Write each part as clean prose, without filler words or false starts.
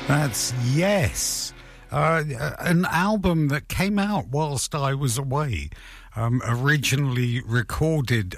That's Yes. An album that came out whilst I was away. Originally recorded.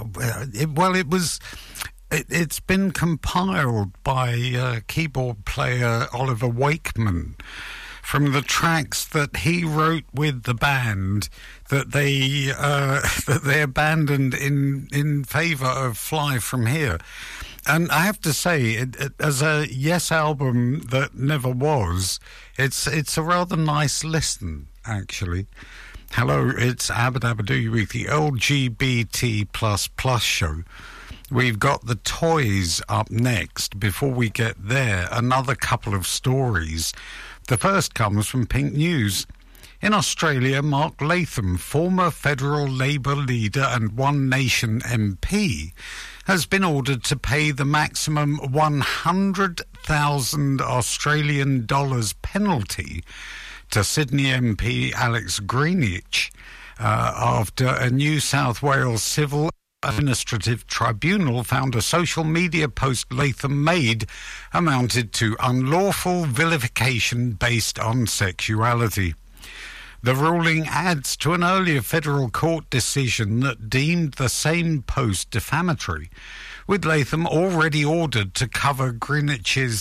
It's been compiled by keyboard player Oliver Wakeman from the tracks that he wrote with the band that they abandoned in favour of Fly From Here. And I have to say, as a Yes album that never was, it's a rather nice listen, actually. Hello, it's Abadabadoo with the LGBT++ show. We've got the toys up next. Before we get there, another couple of stories. The first comes from Pink News. In Australia, Mark Latham, former federal Labour leader and One Nation MP, has been ordered to pay the maximum 100,000 Australian dollars penalty to Sydney MP Alex Greenwich after a New South Wales civil administrative tribunal found a social media post Latham made amounted to unlawful vilification based on sexuality. The ruling adds to an earlier federal court decision that deemed the same post defamatory, with Latham already ordered to cover Greenwich's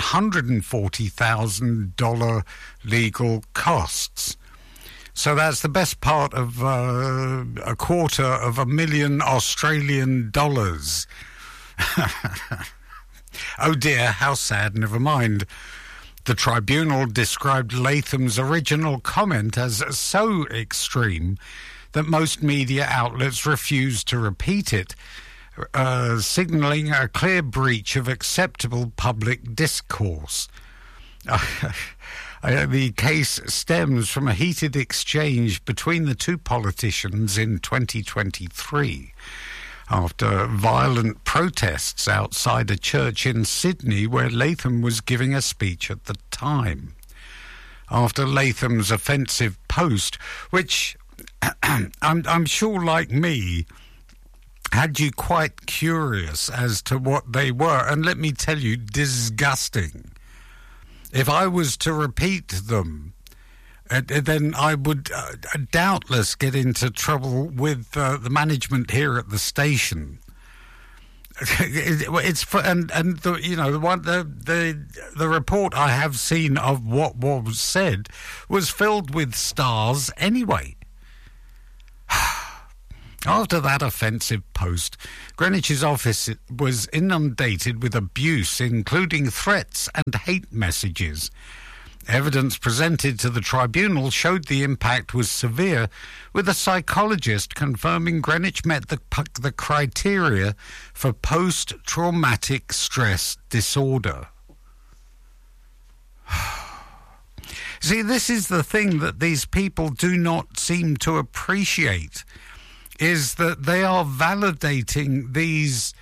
$140,000 legal costs. So that's the best part of $250,000 Australian dollars. Oh dear, how sad, never mind. The tribunal described Latham's original comment as so extreme that most media outlets refused to repeat it, signalling a clear breach of acceptable public discourse. The case stems from a heated exchange between the two politicians in 2023. After violent protests outside a church in Sydney where Latham was giving a speech at the time. After Latham's offensive post, which I'm sure, like me, had you quite curious as to what they were, and let me tell you, disgusting. If I was to repeat them, then I would doubtless get into trouble with the management here at the station. The report I have seen of what was said was filled with stars anyway. After that offensive post, Greenwich's office was inundated with abuse, including threats and hate messages. Evidence presented to the tribunal showed the impact was severe, with a psychologist confirming Greenwich met the criteria for post-traumatic stress disorder. See, this is the thing that these people do not seem to appreciate, is that they are validating these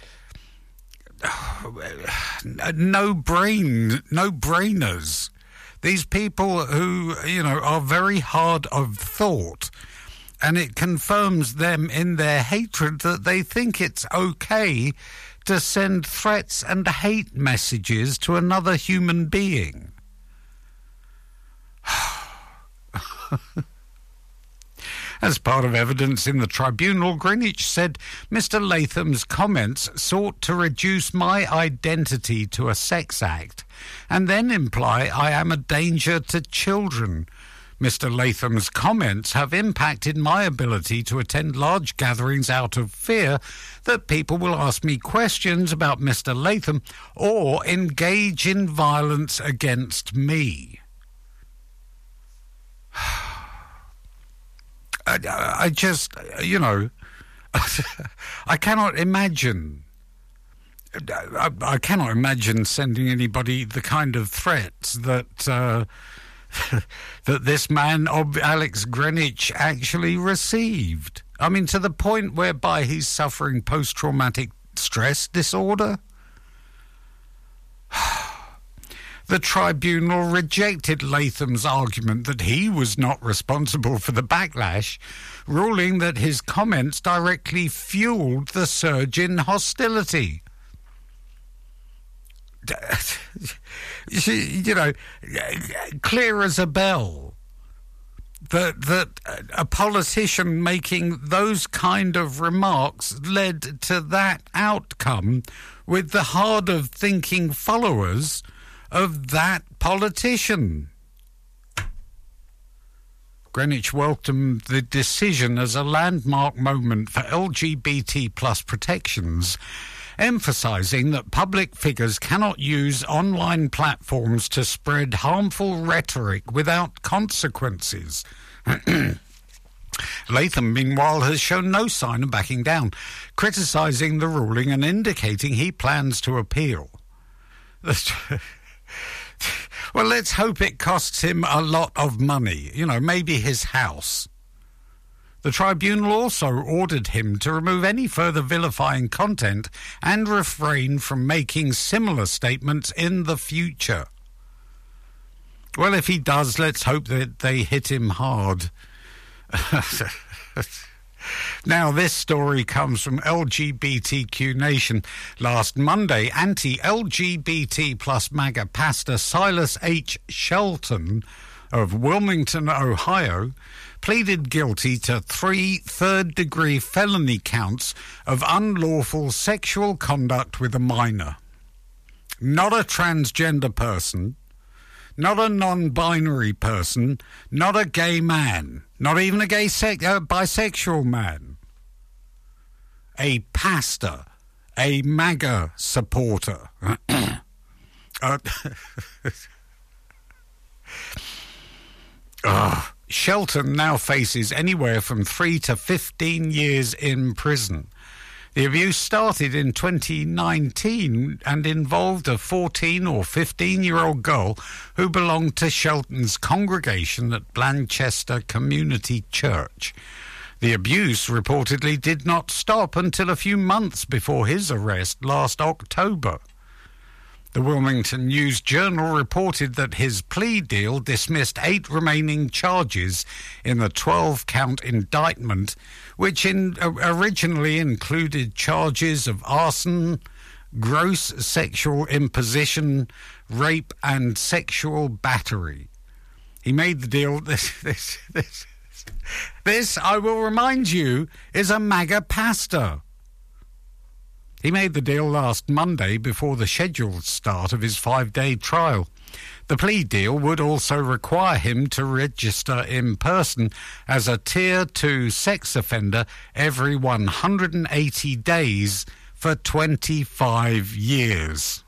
no-brainers. These people who, are very hard of thought, and it confirms them in their hatred that they think it's okay to send threats and hate messages to another human being. As part of evidence in the tribunal, Greenwich said Mr. Latham's comments sought to reduce my identity to a sex act and then imply I am a danger to children. Mr. Latham's comments have impacted my ability to attend large gatherings out of fear that people will ask me questions about Mr. Latham or engage in violence against me. I just, I cannot imagine. I cannot imagine sending anybody the kind of threats that that this man, Alex Greenwich, actually received. I mean, to the point whereby he's suffering post-traumatic stress disorder. The tribunal rejected Latham's argument that he was not responsible for the backlash, ruling that his comments directly fueled the surge in hostility. you know, clear as a bell that a politician making those kind of remarks led to that outcome with the hard-of-thinking followers of that politician. Greenwich welcomed the decision as a landmark moment for LGBT plus protections, emphasising that public figures cannot use online platforms to spread harmful rhetoric without consequences. Latham, meanwhile, has shown no sign of backing down, criticising the ruling and indicating he plans to appeal. Well, let's hope it costs him a lot of money, maybe his house. The tribunal also ordered him to remove any further vilifying content and refrain from making similar statements in the future. Well, if he does, let's hope that they hit him hard. Now, this story comes from LGBTQ Nation. Last Monday, anti-LGBT plus MAGA pastor Silas H. Shelton of Wilmington, Ohio, pleaded guilty to 3 third-degree felony counts of unlawful sexual conduct with a minor. Not a transgender person, not a non-binary person, not a gay man, not even a gay bisexual man. A pastor, a MAGA supporter. Shelton now faces anywhere from 3 to 15 years in prison. The abuse started in 2019 and involved a 14 or 15-year-old girl who belonged to Shelton's congregation at Blanchester Community Church. The abuse reportedly did not stop until a few months before his arrest last October. The Wilmington News-Journal reported that his plea deal dismissed 8 remaining charges in the 12-count indictment, which originally included charges of arson, gross sexual imposition, rape and sexual battery. He made the deal... This, I will remind you, is a MAGA pastor. He made the deal last Monday before the scheduled start of his 5-day trial. The plea deal would also require him to register in person as a Tier 2 sex offender every 180 days for 25 years.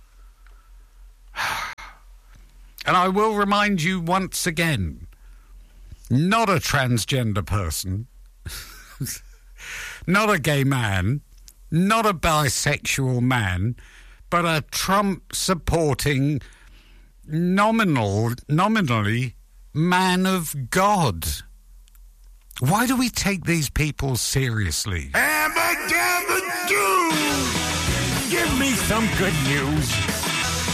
And I will remind you once again, not a transgender person, not a gay man, not a bisexual man, but a Trump-supporting, nominally man of God. Why do we take these people seriously? Abba-dabba-doo! Give me some good news.